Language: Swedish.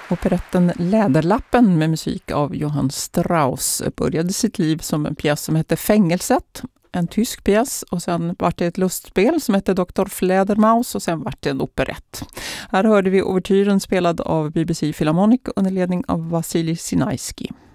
Operetten Läderlappen med musik av Johann Strauss började sitt liv som en pjäs som hette Fängelset, en tysk pjäs, och sen var det ett lustspel som hette Dr. Fledermaus och sen var det en operett. Här hörde vi ouvertyren spelad av BBC Philharmonic under ledning av Vasilij Sinaiski.